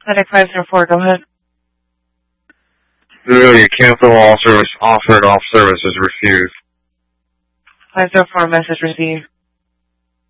Medic 504, go ahead. You cancel all service offered, all services refused. 504, message received.